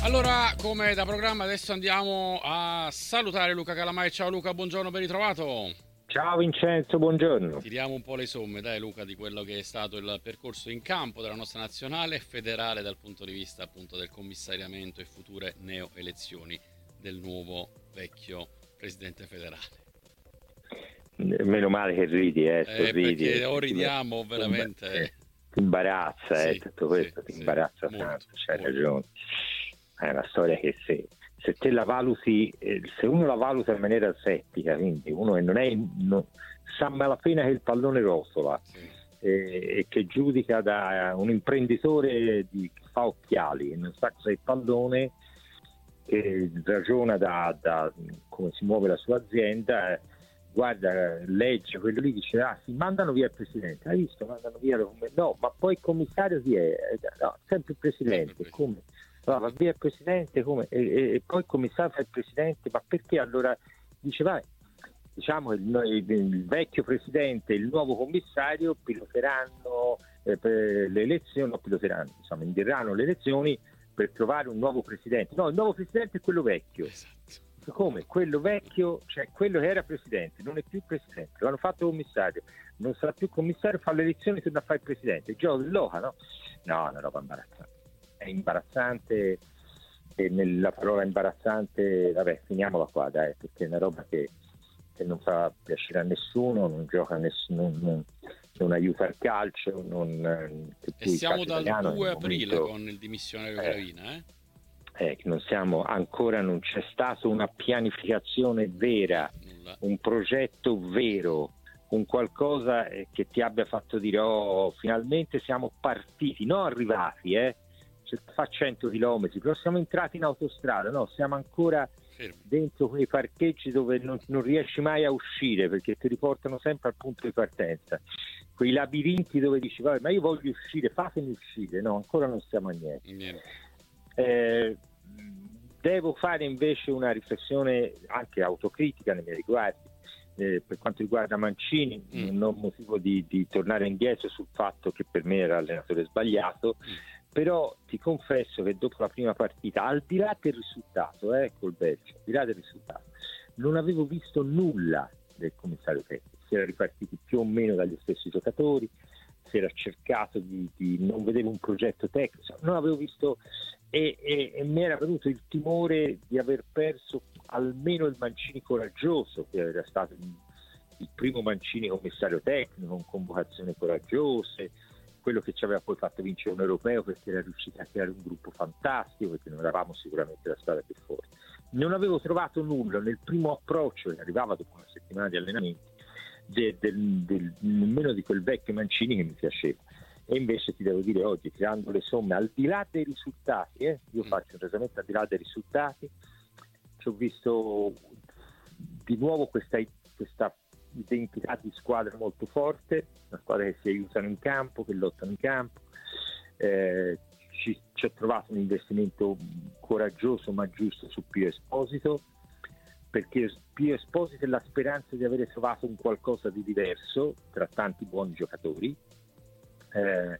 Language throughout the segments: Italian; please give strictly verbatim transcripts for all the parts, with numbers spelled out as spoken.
Allora, come da programma, adesso andiamo a salutare Luca Calamai. Ciao Luca, buongiorno, ben ritrovato. Ciao Vincenzo, buongiorno. Tiriamo un po' le somme, dai Luca, di quello che è stato il percorso in campo della nostra nazionale federale dal punto di vista appunto del commissariamento e future neo-elezioni del nuovo vecchio presidente federale. Meno male che ridi, eh, Eh, sorridi. perché o eh, ridiamo ti imba- veramente. eh, ti imbarazza, eh, Sì, tutto sì, questo ti sì, imbarazza molto, tanto, c'hai molto. ragione. È una storia che se, se te la valuti, eh, se uno la valuta in maniera asettica, quindi uno non è, non, sa malapena che il pallone rotola, Sì. eh, e che giudica da un imprenditore di, che fa occhiali e non sa cos'è il pallone, che ragiona da, da come si muove la sua azienda, eh, guarda, legge quello lì, dice ah si mandano via il presidente, hai visto, mandano via lo- no, ma poi il commissario chi è? Eh, no, sempre il Sempre presidente, preso. come? No, va via il presidente, come? E, e- e poi il commissario fa il presidente, ma perché allora dice vai, diciamo il, il- il vecchio presidente e il nuovo commissario piloteranno eh, per le elezioni, no, piloteranno, insomma, indireranno le elezioni per trovare un nuovo presidente. No, il nuovo presidente è quello vecchio. Esatto. Come? Quello vecchio, cioè quello che era presidente, non è più presidente, l'hanno fatto commissario, non sarà più commissario, fa le elezioni e torna a fare il presidente. Il gioco dell'oca, no? No, è una roba imbarazzante. È imbarazzante, e nella parola imbarazzante, vabbè, finiamola qua, dai, perché è una roba che, che non fa piacere a nessuno, non gioca a nessuno, non, non, non aiuta il calcio, non, per E cui il siamo calcio dal italiano è un due aprile momento. con il dimissionario eh, Gravina, eh? eh, non siamo ancora, non c'è stata una pianificazione Nulla, vera, nulla. un progetto vero, un qualcosa eh, che ti abbia fatto dire oh finalmente siamo partiti, non arrivati, eh, cioè, fa cento chilometri, però siamo entrati in autostrada, no, siamo ancora Fermi. dentro quei parcheggi dove non, non riesci mai a uscire perché ti riportano sempre al punto di partenza, quei labirinti dove dici vabbè ma io voglio uscire, fatemi uscire, no, ancora non siamo a niente. Niente. Eh, devo fare invece una riflessione anche autocritica nei miei riguardi. Eh, per quanto riguarda Mancini, Mm. non ho motivo di, di tornare indietro sul fatto che per me era l'allenatore sbagliato, Mm. però ti confesso che dopo la prima partita, al di là del risultato, eh, col Belgio, al di là del risultato, non avevo visto nulla del commissario tecnico, si era ripartiti più o meno dagli stessi giocatori, si era cercato di, di non vedevo un progetto tecnico, non avevo visto e, e, e mi era venuto il timore di aver perso almeno il Mancini coraggioso, che era stato il, il primo Mancini commissario tecnico, con convocazioni coraggiose, quello che ci aveva poi fatto vincere un europeo perché era riuscito a creare un gruppo fantastico, perché non eravamo sicuramente la squadra più forte. Non avevo trovato nulla nel primo approccio che arrivava dopo una settimana di allenamenti, de, del, del, nemmeno di quel vecchio Mancini che mi piaceva. E invece ti devo dire oggi, tirando le somme al di là dei risultati, eh, io faccio un ragionamento al di là dei risultati, ci ho visto di nuovo questa, questa identità di squadra molto forte, una squadra che si aiutano in campo, che lottano in campo, eh, ci, ci ho trovato un investimento coraggioso ma giusto su Pio Esposito, perché Pio Esposito è la speranza di avere trovato un qualcosa di diverso tra tanti buoni giocatori. Eh,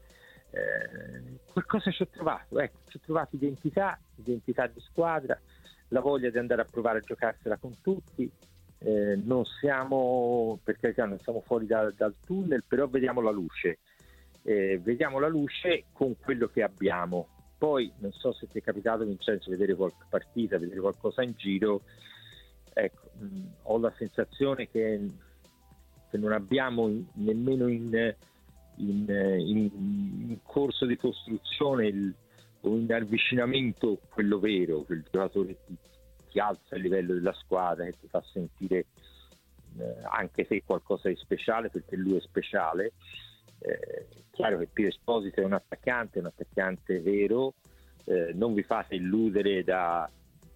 eh, qualcosa ci ho trovato, ecco, ci ho trovato identità, identità di squadra, la voglia di andare a provare a giocarsela con tutti. Eh, non siamo, per carità, non siamo fuori da, dal tunnel, però vediamo la luce, eh, vediamo la luce con quello che abbiamo. Poi non so se ti è capitato, Vincenzo, vedere qualche partita, vedere qualcosa in giro. Ecco, mh, ho la sensazione che, che non abbiamo in, nemmeno in In, in, in corso di costruzione il, o in avvicinamento quello vero, quel giocatore che ti, ti alza il livello della squadra, che ti fa sentire eh, anche se qualcosa di speciale, perché lui è speciale. Eh, chiaro che Pio Esposito è un attaccante, un attaccante vero, eh, non vi fate illudere da